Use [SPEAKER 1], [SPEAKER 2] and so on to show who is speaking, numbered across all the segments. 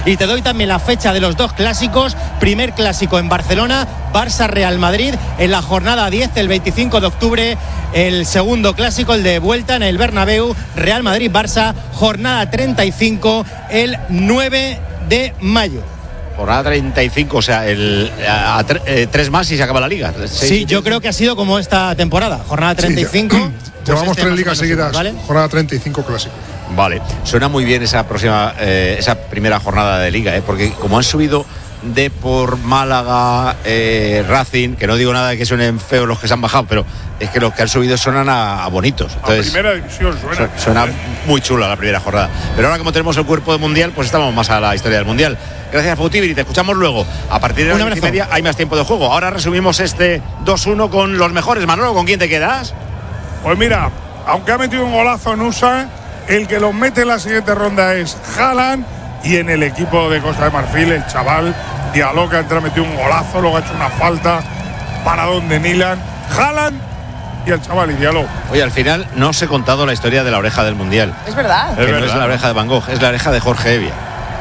[SPEAKER 1] Y te doy también la fecha de los dos clásicos. Primer clásico en Barcelona, Barça-Real Madrid, en la jornada 10, el 25 de octubre. El segundo clásico, el de vuelta en el Bernabéu, Real Madrid-Barça, jornada 35, el 9 de mayo.
[SPEAKER 2] Jornada 35, o sea, 3 más y se acaba la liga.
[SPEAKER 1] Sí, yo creo que ha sido como esta temporada, jornada 35.
[SPEAKER 3] Sí, llevamos 3 ligas seguidas, ¿vale? Jornada 35 clásico.
[SPEAKER 2] Vale, suena muy bien esa primera jornada de liga, porque como han subido Depor, Málaga, Racing, que no digo nada de que suenen feos los que se han bajado, pero es que los que han subido suenan a bonitos. Entonces,
[SPEAKER 4] la primera división
[SPEAKER 2] suena muy chula la primera jornada. Pero ahora, como tenemos el cuerpo de mundial, pues estamos más a la historia del mundial. Gracias, Fautibiri, te escuchamos luego. A partir de las 10:30 hay más tiempo de juego. Ahora resumimos este 2-1 con los mejores. Manolo, ¿con quién te quedas?
[SPEAKER 4] Pues mira, aunque ha metido un golazo Nusa, el que los mete en la siguiente ronda es Haaland. Y en el equipo de Costa de Marfil, el chaval dialoga, entra, metió un golazo, luego ha hecho una falta para donde Nilan, Haaland y el chaval y diálogo.
[SPEAKER 2] Oye, al final no os he contado la historia de la oreja del mundial.
[SPEAKER 5] Es verdad.
[SPEAKER 2] Que no es la oreja de Van Gogh, es la oreja de Jorge Evia.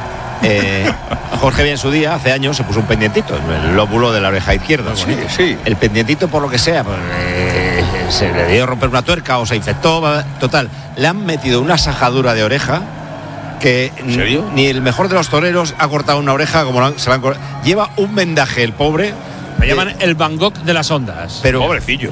[SPEAKER 2] Jorge Evia en su día, hace años, se puso un pendientito en el lóbulo de la oreja izquierda.
[SPEAKER 4] Sí.
[SPEAKER 2] El pendientito, por lo que sea, pues, se le dio a romper una tuerca o se infectó. Total, le han metido una sajadura de oreja que ni el mejor de los toreros ha cortado una oreja como se la han cortado. Lleva un vendaje el pobre.
[SPEAKER 6] Me llaman el Van Gogh de las ondas.
[SPEAKER 2] Pero
[SPEAKER 4] pobrecillo.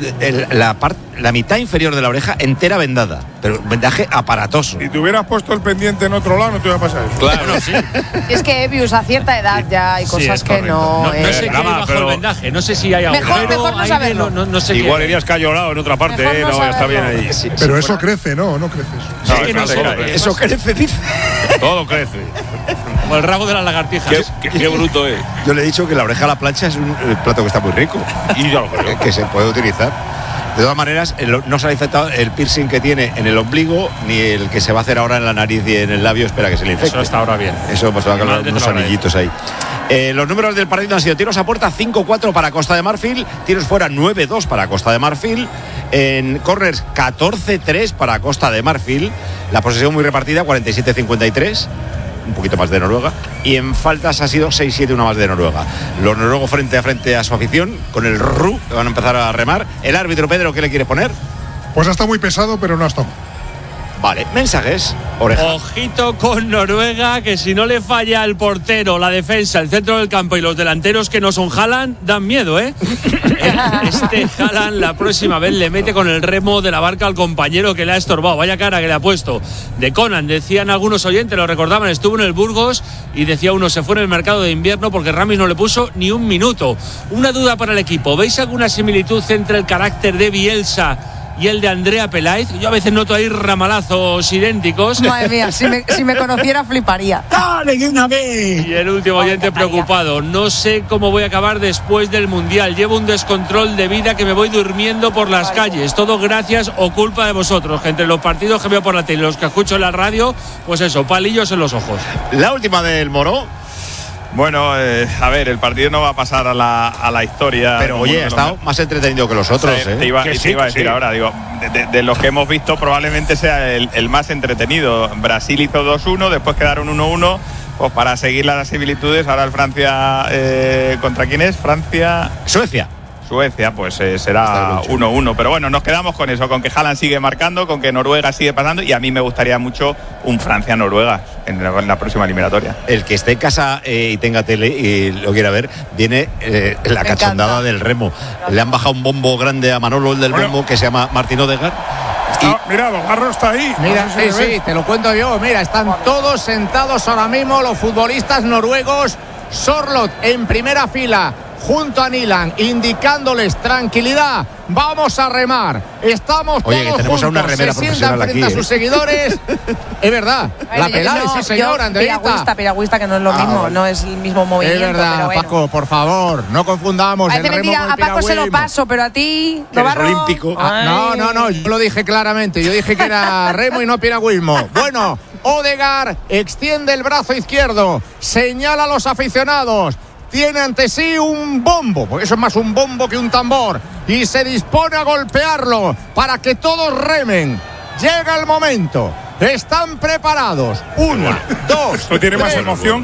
[SPEAKER 2] La mitad inferior de la oreja entera vendada, pero un vendaje aparatoso.
[SPEAKER 4] Si te hubieras puesto el pendiente en otro lado, no te iba a pasar eso.
[SPEAKER 2] Claro, no, sí.
[SPEAKER 5] Es que Evius, a cierta edad ya hay cosas que no.
[SPEAKER 6] No sé qué hay bajo el vendaje, no sé si hay agujero.
[SPEAKER 5] Mejor no saberlo.
[SPEAKER 6] No sé
[SPEAKER 4] igual
[SPEAKER 6] qué.
[SPEAKER 4] irías cayolado en otra parte, no está bien ahí.
[SPEAKER 2] Sí,
[SPEAKER 3] pero eso crece, ¿no? No crece eso.
[SPEAKER 2] Eso crece, dice.
[SPEAKER 4] Todo crece.
[SPEAKER 6] Como el rabo de las lagartijas.
[SPEAKER 4] Qué bruto es.
[SPEAKER 2] Yo le he dicho que la oreja a la plancha es un plato que está muy rico.
[SPEAKER 4] Y ya lo creo.
[SPEAKER 2] Que se puede utilizar. De todas maneras, no se le ha infectado el piercing que tiene en el ombligo, ni el que se va a hacer ahora en la nariz y en el labio. Espera que se le infecte.
[SPEAKER 6] Eso está ahora bien.
[SPEAKER 2] Eso pues va a quedar unos anillitos ahí. Los números del partido han sido tiros a puerta 5-4 para Costa de Marfil, tiros fuera 9-2 para Costa de Marfil, en corners 14-3 para Costa de Marfil, la posesión muy repartida 47-53. Un poquito más de Noruega, y en faltas ha sido 6-7, una más de Noruega. Los noruegos frente a frente a su afición, con el RU, que van a empezar a remar. El árbitro, Pedro, ¿qué le quiere poner?
[SPEAKER 3] Pues ha estado muy pesado, pero no ha estado.
[SPEAKER 2] Vale, mensajes, oreja.
[SPEAKER 6] Ojito con Noruega, que si no le falla el portero, la defensa, el centro del campo y los delanteros que no son Haaland, dan miedo, ¿eh? Este Haaland la próxima vez le mete con el remo de la barca al compañero que le ha estorbado. Vaya cara que le ha puesto. De Conan, decían algunos oyentes, lo recordaban, estuvo en el Burgos y decía uno, se fue en el mercado de invierno porque Ramis no le puso ni un minuto. Una duda para el equipo, ¿veis alguna similitud entre el carácter de Bielsa y el de Andrea Peláez? Yo a veces noto ahí ramalazos idénticos.
[SPEAKER 5] Madre mía, si me conociera fliparía.
[SPEAKER 6] ¡Dale, que una vez! Y el último oyente preocupado. No sé cómo voy a acabar después del Mundial. Llevo un descontrol de vida que me voy durmiendo por las calles. Todo gracias o culpa de vosotros, que entre los partidos que veo por la tele y los que escucho en la radio, pues eso, palillos en los ojos.
[SPEAKER 2] La última del Moro.
[SPEAKER 7] Bueno, a ver, el partido no va a pasar a la historia.
[SPEAKER 2] Pero oye, ha estado más entretenido que los otros.
[SPEAKER 7] Te iba a decir ahora, digo, de los que hemos visto probablemente sea el más entretenido. Brasil hizo 2-1, después quedaron 1-1. Pues para seguir las similitudes, ahora el Francia, ¿contra quién es? Suecia, pues será 1-1. Pero bueno, nos quedamos con eso, con que Haaland sigue marcando, con que Noruega sigue pasando, y a mí me gustaría mucho un Francia-Noruega en la próxima eliminatoria.
[SPEAKER 2] El que esté en casa y tenga tele y lo quiera ver, viene la cachondada del remo. Le han bajado un bombo grande a Manolo, el del bombo, que se llama Martín Odegaard.
[SPEAKER 4] Mira, Don Garro está ahí.
[SPEAKER 8] Mira, sí, te lo cuento yo. Mira, están todos sentados ahora mismo los futbolistas noruegos. Sorloth en primera fila, junto a Nilan, indicándoles tranquilidad. Vamos a remar. Estamos todos
[SPEAKER 2] que tenemos
[SPEAKER 8] juntos.
[SPEAKER 2] A una remera
[SPEAKER 8] se sientan
[SPEAKER 2] profesional
[SPEAKER 8] frente
[SPEAKER 2] aquí,
[SPEAKER 8] a sus seguidores. Es verdad. La Peláez, sí, señor, Andreita.
[SPEAKER 5] Piragüista, que no es lo mismo, no es el mismo movimiento.
[SPEAKER 8] Es verdad,
[SPEAKER 5] pero bueno.
[SPEAKER 8] Paco, por favor, no confundamos
[SPEAKER 5] Parece
[SPEAKER 8] el remo
[SPEAKER 5] mentira,
[SPEAKER 8] con el
[SPEAKER 5] a Paco se lo
[SPEAKER 8] piragüismo.
[SPEAKER 5] paso, pero a ti,
[SPEAKER 2] Eres olímpico.
[SPEAKER 8] No, yo lo dije claramente. Yo dije que era remo y no piragüismo. Bueno, Odegaard extiende el brazo izquierdo, señala a los aficionados. Tiene ante sí un bombo, porque eso es más un bombo que un tambor, y se dispone a golpearlo para que todos remen. Llega el momento. Están preparados. 1, 2,
[SPEAKER 4] Esto tiene más emoción